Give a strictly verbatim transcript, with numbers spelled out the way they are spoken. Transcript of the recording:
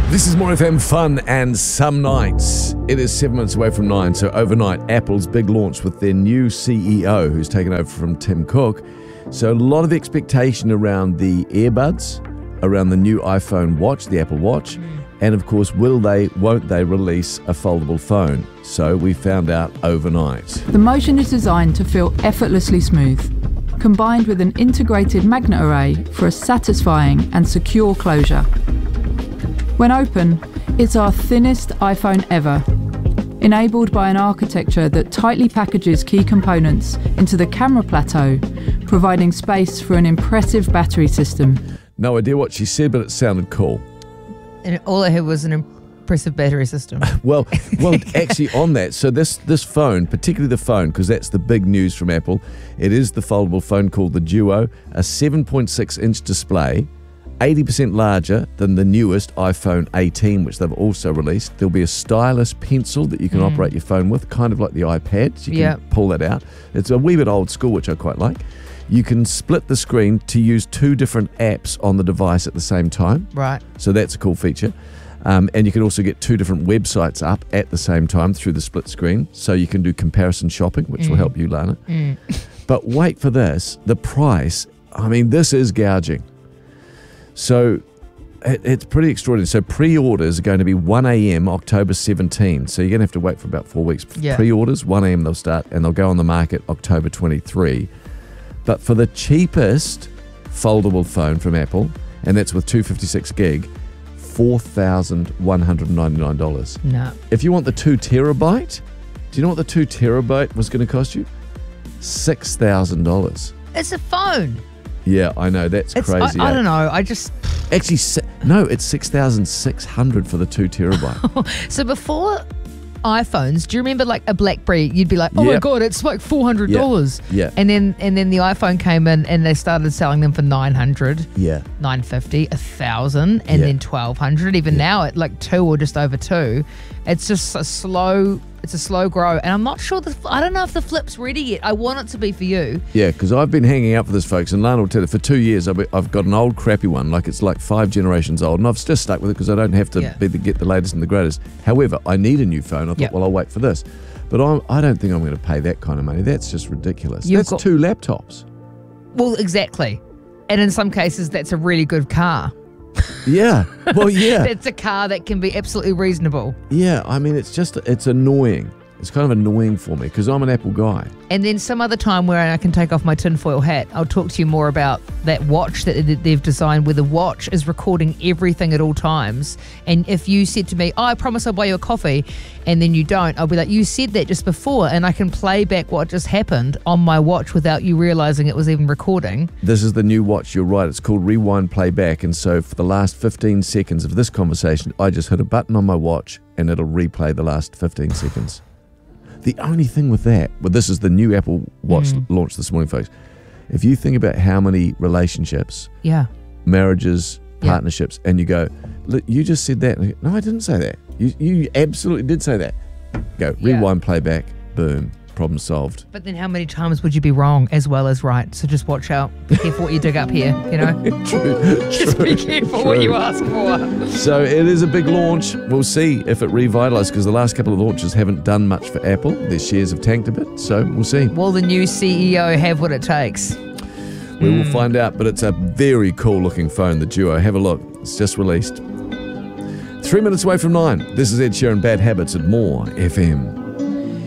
This is More F M Fun and Some Nights. It is seven minutes away from nine, so overnight, Apple's big launch with their new C E O who's taken over from Tim Cook. So a lot of expectation around the earbuds, around the new iPhone watch, the Apple Watch, and of course, will they, won't they release a foldable phone? So we found out overnight. The Motion is designed to feel effortlessly smooth, combined with an integrated magnet array for a satisfying and secure closure. When open, it's our thinnest iPhone ever, enabled by an architecture that tightly packages key components into the camera plateau, providing space for an impressive battery system. No idea what she said, but it sounded cool. And all I heard was an impressive battery system. Well, well, actually on that, so this, this phone, particularly the phone, because that's the big news from Apple, it is the foldable phone called the Duo, a seven point six inch display, eighty percent larger than the newest iPhone eighteen, which they've also released. There'll be a stylus pencil that you can mm. operate your phone with, kind of like the iPad. So you can yep. pull that out. It's a wee bit old school, which I quite like. You can split the screen to use two different apps on the device at the same time. Right. So that's a cool feature. Um, and you can also get two different websites up at the same time through the split screen. So you can do comparison shopping, which mm. will help you, Lana. Mm. But wait for this. The price, I mean, this is gouging. So it, it's pretty extraordinary. So pre-orders are going to be one a.m. October seventeenth. So you're going to have to wait for about four weeks. Yeah. Pre-orders, one a.m. they'll start, and they'll go on the market October twenty-third. But for the cheapest foldable phone from Apple, and that's with two fifty-six gig, four thousand one hundred ninety-nine dollars. No. If you want the two terabyte, do you know what the two terabyte was going to cost you? six thousand dollars. It's a phone. Yeah, I know. That's it's, crazy. I, I eh? don't know. I just... Actually, no, it's six thousand six hundred dollars for the two terabyte. So before iPhones, do you remember like a BlackBerry? You'd be like, oh yep. my God, it's like four hundred dollars. Yeah. yeah. And then and then the iPhone came in and they started selling them for nine hundred dollars, yeah. nine hundred fifty dollars, one thousand dollars, and yeah. then twelve hundred dollars. Even yeah. now at like two or just over two. It's just a slow... It's a slow grow, and I'm not sure. The, I don't know if the flip's ready yet. I want it to be for you. Yeah, because I've been hanging out for this, folks, and Lana will tell you, for two years I've, been, I've got an old crappy one, like it's like five generations old, and I've just stuck with it because I don't have to yeah. be the, get the latest and the greatest. However, I need a new phone. I thought, yep. well, I'll wait for this. But I'm, I don't think I'm going to pay that kind of money. That's just ridiculous. You've That's got, two laptops. Well, exactly. And in some cases, that's a really good car. Yeah. Well, yeah. It's a car that can be absolutely reasonable. Yeah. I mean, it's just, it's annoying. It's kind of annoying for me because I'm an Apple guy. And then some other time where I can take off my tinfoil hat, I'll talk to you more about that watch that they've designed where the watch is recording everything at all times. And if you said to me, oh, I promise I'll buy you a coffee, and then you don't, I'll be like, you said that just before, and I can play back what just happened on my watch without you realizing it was even recording. This is the new watch, you're right. It's called Rewind Playback. And so for the last fifteen seconds of this conversation, I just hit a button on my watch and it'll replay the last fifteen seconds. The only thing with that, but this is the new Apple Watch mm. launched this morning, folks. If you think about how many relationships, yeah, marriages, yeah. partnerships, and you go, look, you just said that. And I go, no, I didn't say that. You you absolutely did say that. Go, rewind, yeah. playback, boom, problem solved. But then how many times would you be wrong as well as right? So just watch out. Be careful what you dig up here, you know? True. Just true, be careful true. what you ask for. So it is a big launch. We'll see if it revitalizes because the last couple of launches haven't done much for Apple. Their shares have tanked a bit, so we'll see. Will the new C E O have what it takes? We will find out, but it's a very cool looking phone, the Duo. Have a look. It's just released. Three minutes away from nine. This is Ed Sheeran, Bad Habits at More F M.